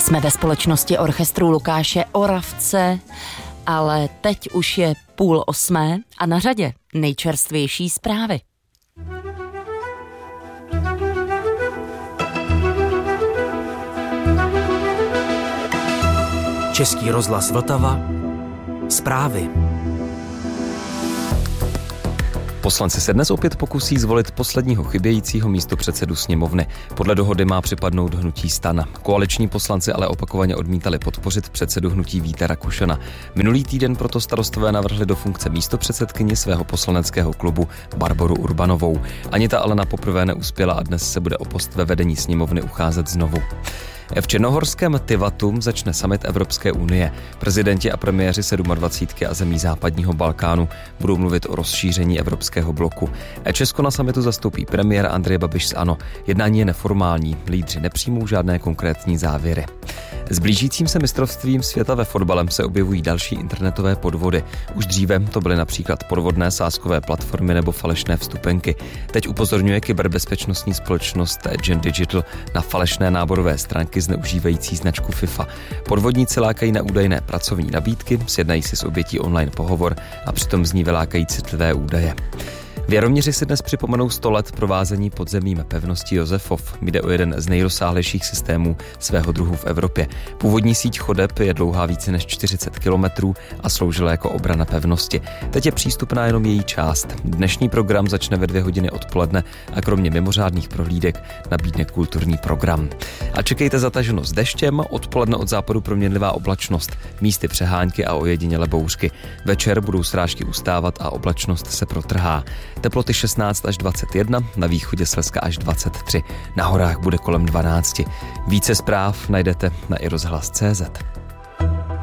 Jsme ve společnosti orchestru Lukáše Oravce, ale teď už je 7:30 a na řadě nejčerstvější zprávy. Český rozhlas Vltava. Zprávy. Poslanci se dnes opět pokusí zvolit posledního chybějícího místopředsedu sněmovny. Podle dohody má připadnout hnutí STAN. Koaliční poslanci ale opakovaně odmítali podpořit předsedu hnutí Víta Rakušana. Minulý týden proto starostové navrhli do funkce místopředsedkyni svého poslaneckého klubu Barboru Urbanovou. Ani ta ale na poprvé neuspěla a dnes se bude o post ve vedení sněmovny ucházet znovu. V černohorském Tivatu začne summit Evropské unie. Prezidenti a premiéři 27 a zemí západního Balkánu budou mluvit o rozšíření evropského bloku. Česko na summitu zastoupí premiér Andrej Babiš z ANO. Jednání je neformální, lídři nepřijmou žádné konkrétní závěry. S blížícím se mistrovstvím světa ve fotbale se objevují další internetové podvody. Už dříve to byly například podvodné sázkové platformy nebo falešné vstupenky. Teď upozorňuje kyberbezpečnostní společnost Gen Digital na falešné náborové stránky zneužívající značku FIFA. Podvodníci lákají na údajné pracovní nabídky, sjednají si s obětí online pohovor a přitom z ní vylákají citlivé údaje. V Jaroměři si dnes připomenou 100 let provázení podzemím pevnosti Josefov. Jde o jeden z nejrozsáhlejších systémů svého druhu v Evropě. Původní síť chodeb je dlouhá více než 40 kilometrů a sloužila jako obrana pevnosti. Teď je přístupná jenom její část. Dnešní program začne ve 2 hodiny odpoledne a kromě mimořádných prohlídek nabídne kulturní program. A čekejte zataženost deštěm, odpoledne od západu proměnlivá oblačnost, místy přehánky a ojedinělé bouřky. Večer budou srážky ustávat a oblačnost se protrhá. Teploty 16 až 21, na východě Slezska až 23, na horách bude kolem 12. Více zpráv najdete na iRozhlas.cz.